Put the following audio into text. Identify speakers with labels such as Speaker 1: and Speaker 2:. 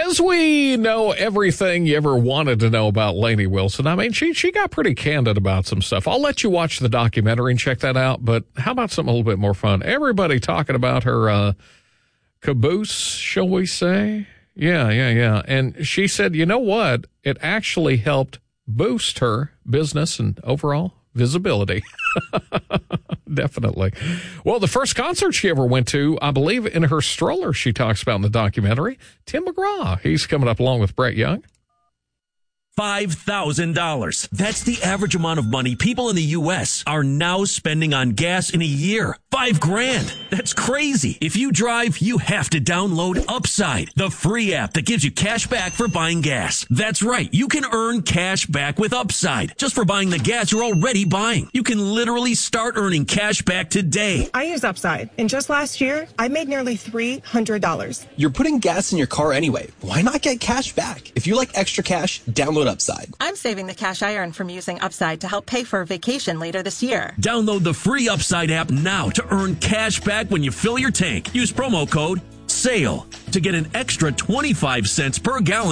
Speaker 1: As we know everything you ever wanted to know about Lainey Wilson, I mean, she got pretty candid about some stuff. I'll let you watch the documentary and check that out, but how about something a little bit more fun? Everybody talking about her caboose, shall we say? Yeah. And she said, you know what? It actually helped boost her business and overall visibility. Definitely. Well, the first concert she ever went to, I believe in her stroller, she talks about in the documentary, Tim McGraw. He's coming up along with Brett Young.
Speaker 2: $5,000. That's the average amount of money people in the U.S. are now spending on gas in a year. $5,000. That's crazy. If you drive, you have to download Upside, the free app that gives you cash back for buying gas. That's right. You can earn cash back with Upside just for buying the gas you're already buying. You can literally start earning cash back today.
Speaker 3: I use Upside, and just last year, I made nearly $300.
Speaker 4: You're putting gas in your car anyway. Why not get cash back? If you like extra cash, download Upside.
Speaker 5: I'm saving the cash I earn from using Upside to help pay for a vacation later this year.
Speaker 2: Download the free Upside app now to earn cash back when you fill your tank. Use promo code SALE to get an extra 25 cents per gallon